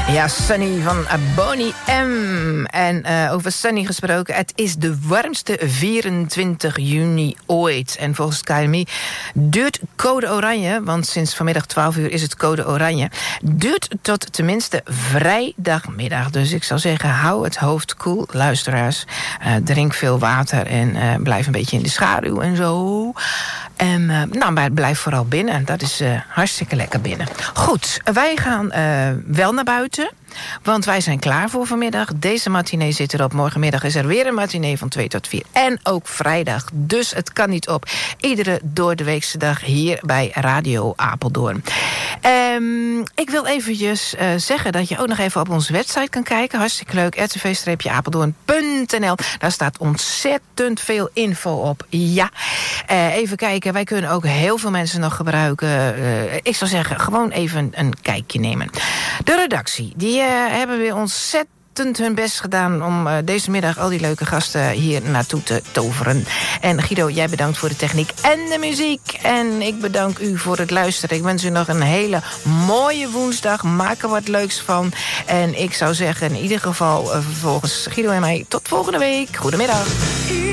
Ja, Sunny van Bonnie M. En over Sunny gesproken, het is de warmste 24 juni ooit. En volgens het KNMI duurt code oranje, want sinds vanmiddag 12 uur is het code oranje, duurt tot tenminste vrijdagmiddag. Dus ik zou zeggen, hou het hoofd koel, luisteraars. Drink veel water en blijf een beetje in de schaduw en zo. En maar blijf vooral binnen. Dat is hartstikke lekker binnen. Goed, wij gaan wel naar buiten. Want wij zijn klaar voor vanmiddag. Deze matinee zit erop. Morgenmiddag is er weer een matinee van 2 tot 4. En ook vrijdag. Dus het kan niet op. Iedere doordeweekse dag hier bij Radio Apeldoorn. Ik wil eventjes zeggen dat je ook nog even op onze website kan kijken. Hartstikke leuk. rtv-apeldoorn.nl. Daar staat ontzettend veel info op. Ja. Even kijken. Wij kunnen ook heel veel mensen nog gebruiken. Ik zou zeggen, gewoon even een kijkje nemen. De redactie, die hebben weer ontzettend hun best gedaan om deze middag al die leuke gasten hier naartoe te toveren. En Guido, jij bedankt voor de techniek en de muziek. En ik bedank u voor het luisteren. Ik wens u nog een hele mooie woensdag. Maak er wat leuks van. En ik zou zeggen, in ieder geval volgens Guido en mij, tot volgende week. Goedemiddag.